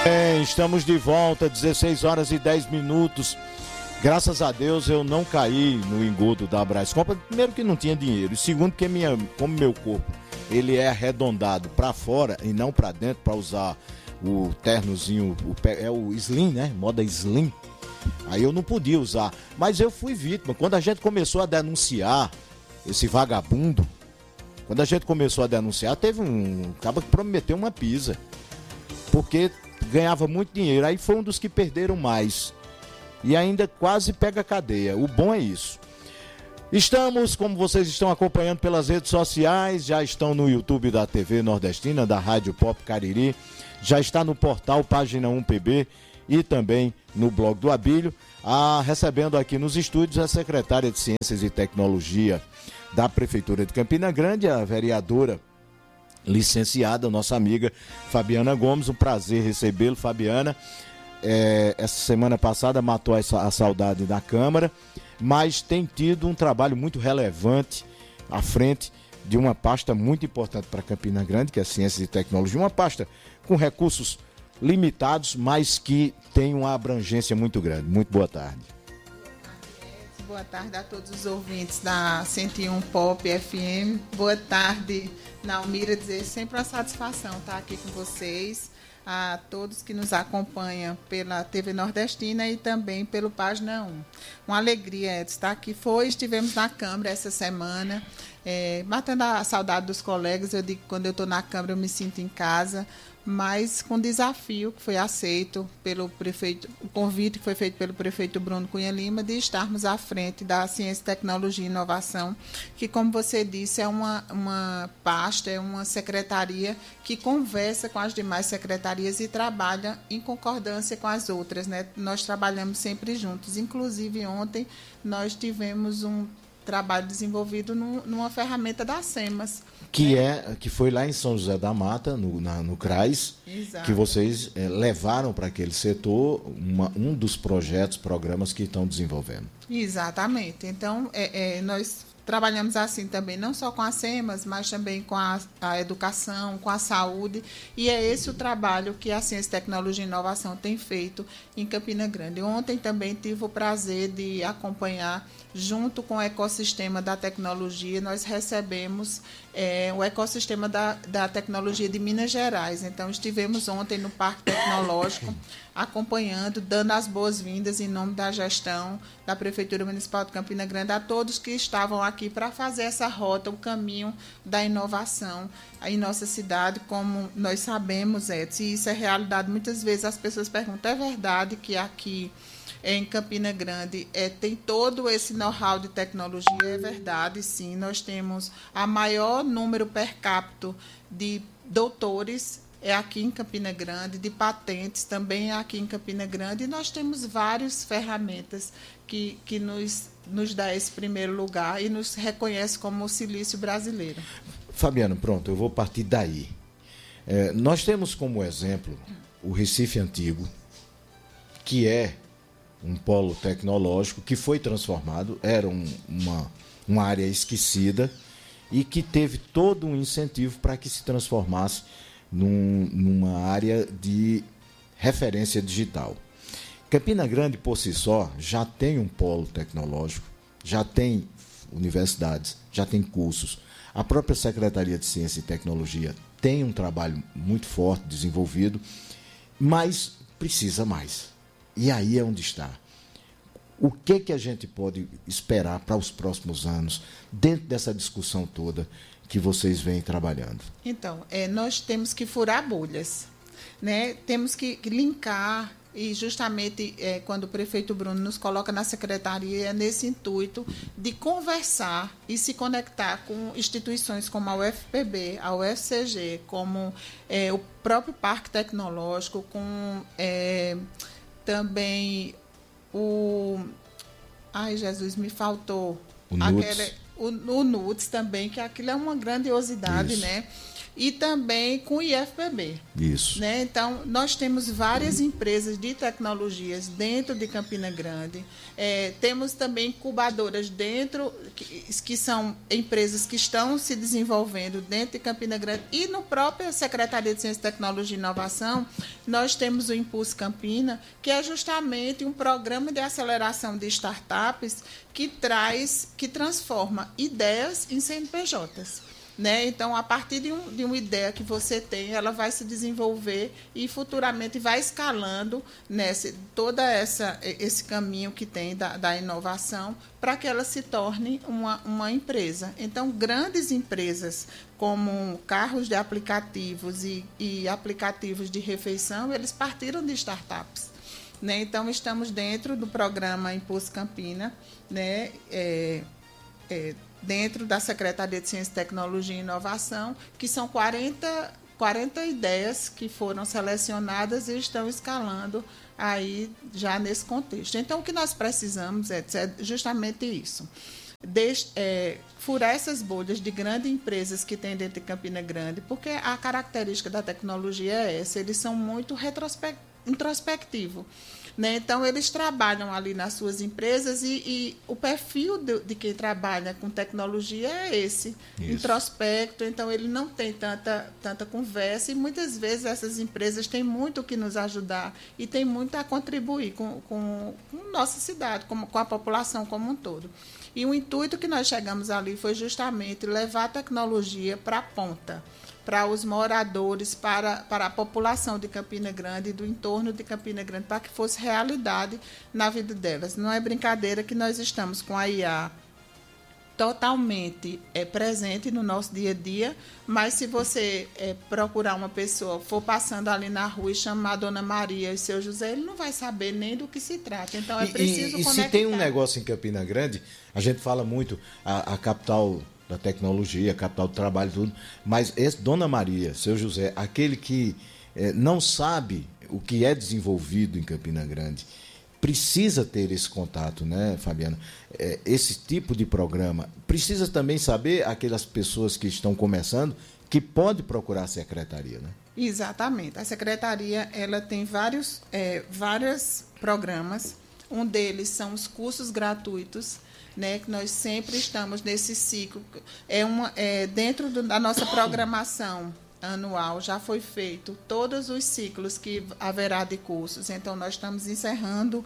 Estamos de volta, 16 horas e 10 minutos. Graças a Deus eu não caí no engodo da Brascopa. Primeiro que não tinha dinheiro, e segundo que como meu corpo ele é arredondado para fora e não para dentro, para usar o ternozinho, é o slim, né? Moda slim. Aí eu não podia usar, mas eu fui vítima. Quando a gente começou a denunciar esse vagabundo, teve um cara que prometeu uma pizza, porque ganhava muito dinheiro. Aí foi um dos que perderam mais e ainda quase pega cadeia. O bom é isso. Estamos, como vocês estão acompanhando pelas redes sociais, já estão no YouTube da TV Nordestina, da Rádio Pop Cariri, já está no portal Página 1 PB e também no blog do Abílio. Recebendo aqui nos estúdios a secretária de Ciências e Tecnologia da Prefeitura de Campina Grande, a vereadora licenciada, nossa amiga Fabiana Gomes. Um prazer recebê-lo, Fabiana. Essa semana passada matou a saudade da Câmara, mas tem tido um trabalho muito relevante à frente de uma pasta muito importante para Campina Grande, que é a Ciências e Tecnologia, uma pasta com recursos limitados, mas que tem uma abrangência muito grande. Muito boa tarde. Boa tarde a todos os ouvintes da 101 Pop FM. Boa tarde, Naumira. Dizer sempre uma satisfação estar aqui com vocês, a todos que nos acompanham pela TV Nordestina e também pelo Página 1. Uma alegria estar aqui. Estivemos na Câmara essa semana, matando a saudade dos colegas. Eu digo que quando eu estou na Câmara eu me sinto em casa, mas com o desafio que foi aceito pelo prefeito, o convite que foi feito pelo prefeito Bruno Cunha Lima de estarmos à frente da Ciência, Tecnologia e Inovação, que, como você disse, é uma pasta, é uma secretaria que conversa com as demais secretarias e trabalha em concordância com as outras, né? Nós trabalhamos sempre juntos. Inclusive, ontem nós tivemos um trabalho desenvolvido numa ferramenta da SEMAS, que foi lá em São José da Mata, no CRAS. Exato. Que vocês levaram para aquele setor um dos programas que estão desenvolvendo. Exatamente. Então, nós trabalhamos assim também, não só com a SEMAS, mas também com a educação, com a saúde, e é esse o trabalho que a Ciência, Tecnologia e Inovação tem feito em Campina Grande. Ontem também tive o prazer de acompanhar, junto com o ecossistema da tecnologia, nós recebemos o ecossistema da tecnologia de Minas Gerais. Então, estivemos ontem no Parque Tecnológico, acompanhando, dando as boas-vindas em nome da gestão da Prefeitura Municipal de Campina Grande a todos que estavam aqui para fazer essa rota, o caminho da inovação em nossa cidade. Como nós sabemos, Edson, e isso é realidade, muitas vezes as pessoas perguntam, é verdade que aqui em Campina Grande tem todo esse know-how de tecnologia? É verdade, sim. Nós temos a maior número per capita de doutores aqui em Campina Grande, de patentes também aqui em Campina Grande, e nós temos várias ferramentas que nos dá esse primeiro lugar e nos reconhece como o silício brasileiro. Fabiano, pronto, eu vou partir daí. Nós temos como exemplo o Recife Antigo, que é um polo tecnológico que foi transformado, era uma área esquecida e que teve todo um incentivo para que se transformasse numa área de referência digital. Campina Grande, por si só, já tem um polo tecnológico, já tem universidades, já tem cursos. A própria Secretaria de Ciência e Tecnologia tem um trabalho muito forte desenvolvido, mas precisa mais. E aí é onde está. O que a gente pode esperar para os próximos anos, dentro dessa discussão toda que vocês vêm trabalhando? Então, nós temos que furar bolhas, né? Temos que linkar, e justamente quando o prefeito Bruno nos coloca na secretaria, é nesse intuito de conversar e se conectar com instituições como a UFPB, a UFCG, como o próprio Parque Tecnológico, com também Ai, Jesus, me faltou. O NUTS. O NUTS também, que aquilo é uma grandiosidade, né? e também com o IFPB. Isso. Né? Então, nós temos várias empresas de tecnologias dentro de Campina Grande. Temos também incubadoras dentro, que são empresas que estão se desenvolvendo dentro de Campina Grande. E no próprio Secretaria de Ciência, Tecnologia e Inovação, nós temos o Impulso Campina, que é justamente um programa de aceleração de startups que transforma ideias em CNPJs. Né? Então, a partir de uma ideia que você tem, ela vai se desenvolver e futuramente vai escalando, né, todo esse caminho que tem da inovação para que ela se torne uma empresa. Então, grandes empresas como carros de aplicativos e aplicativos de refeição, eles partiram de startups. Né? Então, estamos dentro do programa Impulso Campina, né? Dentro da Secretaria de Ciência, Tecnologia e Inovação, que são 40 ideias que foram selecionadas e estão escalando aí já nesse contexto. Então, o que nós precisamos é justamente isso. Furar essas bolhas de grandes empresas que tem dentro de Campina Grande, porque a característica da tecnologia é essa, eles são muito introspectivos. Né? Então, eles trabalham ali nas suas empresas e o perfil de quem trabalha com tecnologia é esse, introspecto. Então, ele não tem tanta conversa e, muitas vezes, essas empresas têm muito o que nos ajudar e têm muito a contribuir com nossa cidade, com a população como um todo. E o intuito que nós chegamos ali foi justamente levar a tecnologia para a ponta, para os moradores, para a população de Campina Grande e do entorno de Campina Grande, para que fosse realidade na vida delas. Não é brincadeira que nós estamos com a IA totalmente presente no nosso dia a dia, mas se você procurar uma pessoa, for passando ali na rua e chamar a Dona Maria e seu José, ele não vai saber nem do que se trata. Então, é preciso conectar. E se tem um negócio em Campina Grande, a gente fala muito, a capital da tecnologia, capital do trabalho e tudo, mas esse Dona Maria, seu José, aquele que não sabe o que é desenvolvido em Campina Grande, precisa ter esse contato, né, Fabiana? Esse tipo de programa. Precisa também saber aquelas pessoas que estão começando que pode procurar a secretaria, né? Exatamente. A secretaria ela tem vários programas. Um deles são os cursos gratuitos, né, que nós sempre estamos nesse ciclo. Dentro da nossa programação anual, já foi feito todos os ciclos que haverá de cursos. Então, nós estamos encerrando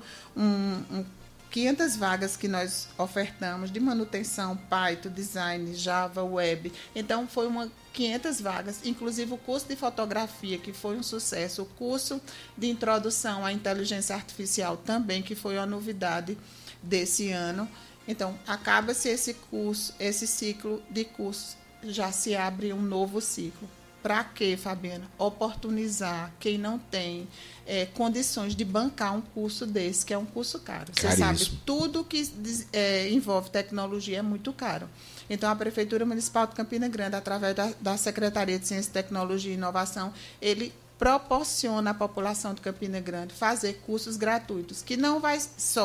500 vagas que nós ofertamos de manutenção, Python, design, Java, web. Então, foi 500 vagas, inclusive o curso de fotografia, que foi um sucesso, o curso de introdução à inteligência artificial também, que foi uma novidade desse ano. Então, acaba-se esse ciclo de cursos, já se abre um novo ciclo. Para quê, Fabiana? Oportunizar quem não tem condições de bancar um curso desse, que é um curso caro. Você sabe, tudo que envolve tecnologia é muito caro. Então, a Prefeitura Municipal de Campina Grande, através da Secretaria de Ciência, Tecnologia e Inovação, ele proporciona à população de Campina Grande fazer cursos gratuitos, que não vai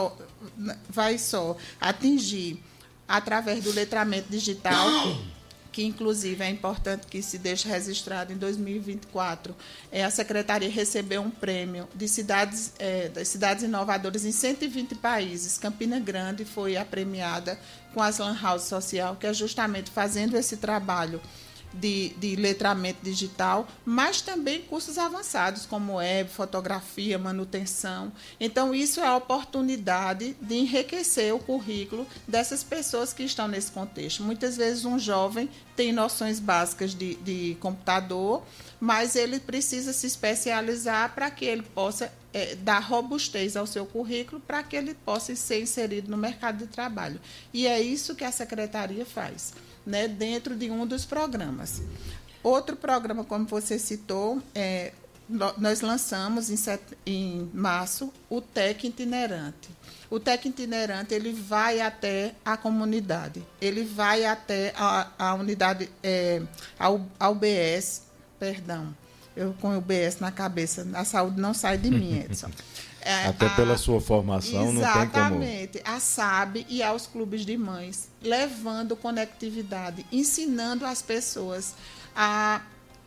só atingir através do letramento digital, que inclusive é importante que se deixe registrado em 2024, a Secretaria recebeu um prêmio de das cidades inovadoras em 120 países. Campina Grande foi a premiada com as Lan House Social, que é justamente fazendo esse trabalho de letramento digital, mas também cursos avançados, como web, fotografia, manutenção. Então, isso é a oportunidade de enriquecer o currículo dessas pessoas que estão nesse contexto. Muitas vezes, um jovem tem noções básicas de computador, mas ele precisa se especializar para que ele possa dar robustez ao seu currículo, para que ele possa ser inserido no mercado de trabalho. E é isso que a Secretaria faz, né, dentro de um dos programas. Outro programa, como você citou, nós lançamos em março o TEC Itinerante. O TEC Itinerante ele vai até a comunidade, ele vai até a unidade, a UBS, perdão, eu com o UBS na cabeça, a saúde não sai de mim, Edson. Até pela sua formação, não tem como... Exatamente, a SAB e aos clubes de mães, levando conectividade, ensinando as pessoas a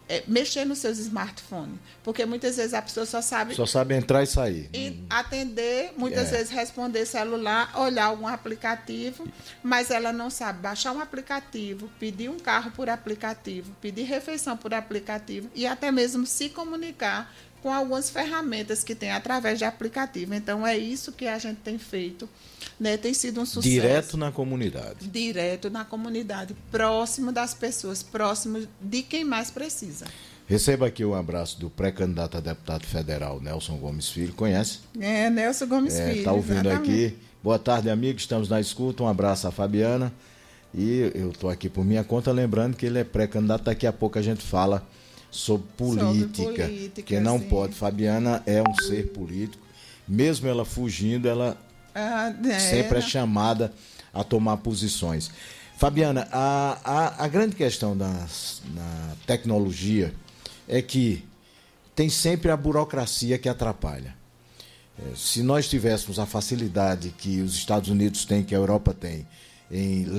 mexer nos seus smartphones, porque muitas vezes a pessoa só sabe entrar e sair. E atender, muitas vezes responder celular, olhar algum aplicativo, mas ela não sabe baixar um aplicativo, pedir um carro por aplicativo, pedir refeição por aplicativo e até mesmo se comunicar com algumas ferramentas que tem através de aplicativo. Então, é isso que a gente tem feito, né? Tem sido um sucesso. Direto na comunidade. Direto na comunidade, próximo das pessoas, próximo de quem mais precisa. Receba aqui um abraço do pré-candidato a deputado federal, Nelson Gomes Filho. Conhece? Nelson Gomes Filho. Está ouvindo exatamente. aqui. Boa tarde, amigos. Estamos na escuta. Um abraço à Fabiana. E eu estou aqui por minha conta, lembrando que ele é pré-candidato. Daqui a pouco a gente fala sobre política, que não sim. Pode. Fabiana é um ser político. Mesmo ela fugindo, ela sempre é chamada a tomar posições. Fabiana, a grande questão na tecnologia é que tem sempre a burocracia que atrapalha. Se nós tivéssemos a facilidade que os Estados Unidos têm, que a Europa tem, em